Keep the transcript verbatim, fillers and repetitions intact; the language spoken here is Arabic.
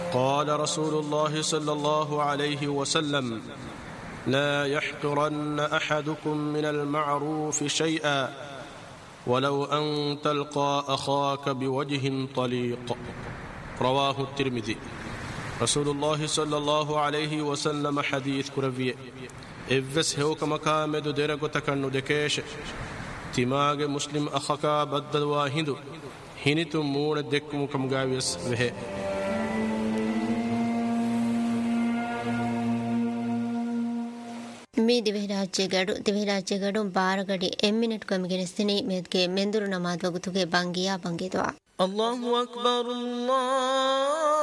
قال رسول الله صلى الله عليه وسلم لا يحقرن أحدكم من المعروف شيئا ولو أن تلقى أخاك بوجه طليق رواه الترمذي. رسول الله صلى الله عليه وسلم حديث كربيه إفس هوك مكامد درغو تكنو دكيش تماغ مسلم أخاكا بدد واهندو هنتو مون دكمو كمغاويس وهي. ಮೀ ದಿವಿರಾಜ್ಯಗಡು ದಿವಿರಾಜ್ಯಗಡು ಬಾರಗಡಿ ಎಮ್ಮಿನೆಟ್ ಕಮಿಗೆನಿಸ್ತಿನಿ ಮೇದ್ಗೆ ಮೆಂದುರು ನಮಾದ್ ವಗುತುಗೆ ಬಂಗಿಯಾ ಬಂಗಿದ್ವಾ ಅಲ್ಲಾಹು ಅಕ್ಬರ್ ಅಲ್ಲಾಹ್